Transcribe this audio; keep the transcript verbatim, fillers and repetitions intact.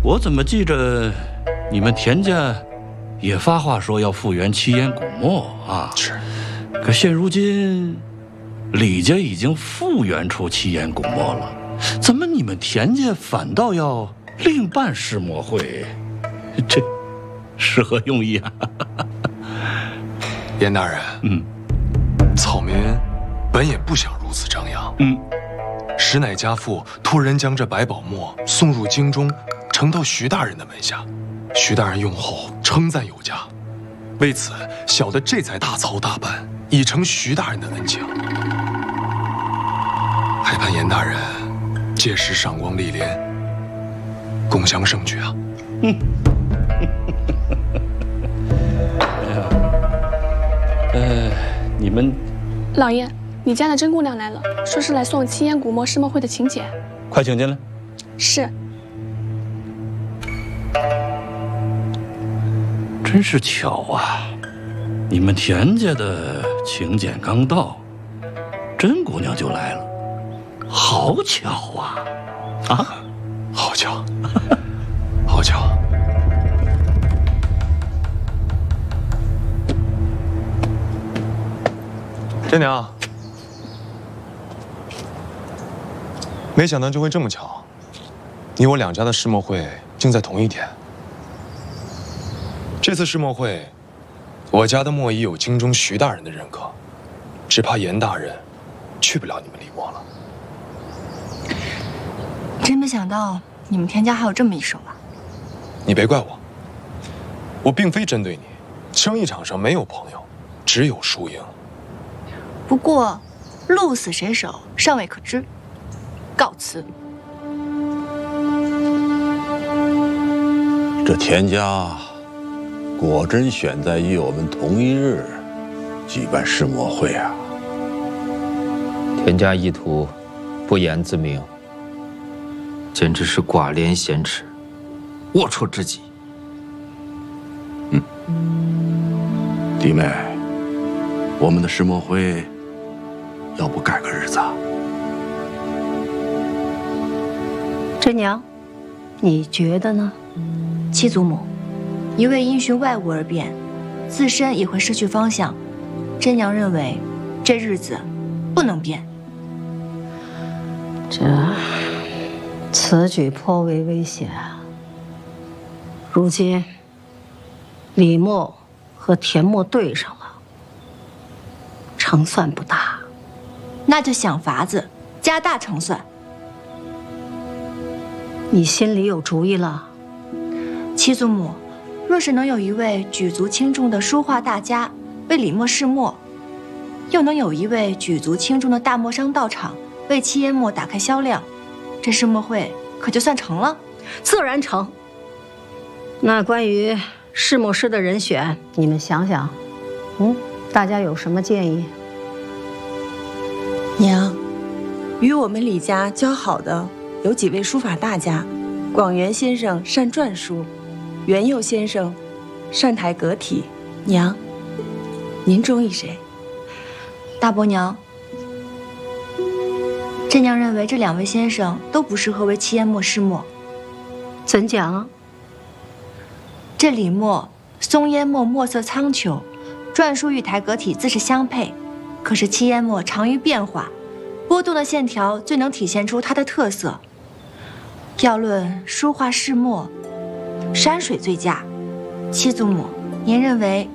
我怎么记着你们田家也发话说要复原七烟古墨啊？ 是。 可现如今李家已经复原出七烟古墨了，怎么你们田家反倒要另办世墨会？这是何用意啊？ 严大人， 嗯， 草民本也不想如此张扬， 嗯， 实乃家父托人将这百宝墨送入京中，呈到徐大人的门下。徐大人用后称赞有加，为此小的这才大操大办，以成徐大人的恩情。还盼严大人届时赏光历练，共襄盛举啊！ 嗯。哎呀，呃，你们， 老爷，你家的甄姑娘来了，说是来送七烟古墨世墨会的请柬。 快请进来。 是。 真是巧啊！你们田家的请柬刚到，甄姑娘就来了，好巧啊！啊， 好巧，好巧。真娘，没想到就会这么巧，你我两家的世墨会竟在同一天。这次世墨会，我家的墨已有京中徐大人的认可，只怕严大人去不了你们李墨了。 真没想到你们田家还有这么一手啊！ 你别怪我，我并非针对你，生意场上没有朋友，只有输赢。 不过，鹿死谁手尚未可知。告辞。 这田家果真选在与我们同一日举办世墨会啊！ 田家意图不言自明，简直是寡廉鲜耻，龌龊之极。 嗯，弟妹，我们的世墨会要不改个日子啊？ 甄娘，你觉得呢？ 七祖母，一味因循外物而变，自身也会失去方向。甄娘认为，这日子不能变。 这此举颇为危险啊！如今李墨和田墨对上了，胜算不大。 那就想法子加大胜算。 你心里有主意了？ 七祖母，若是能有一位举足轻重的书画大家为李墨试墨，又能有一位举足轻重的大墨商到场为七烟墨打开销量，这试墨会可就算成了。 自然成。那关于试墨师的人选，你们想想，嗯，大家有什么建议？ 娘，与我们李家交好的有几位书法大家，广元先生善篆书，元佑先生善楷格体。娘，您中意谁？ 大伯娘，甄娘认为这两位先生都不适合为七烟墨试墨。 怎讲？ 这李墨松烟墨墨色苍虬，篆书与楷格体自是相配，可是七烟墨长于变化，波动的线条最能体现出它的特色。要论书画试墨，山水最佳。七祖母，您认为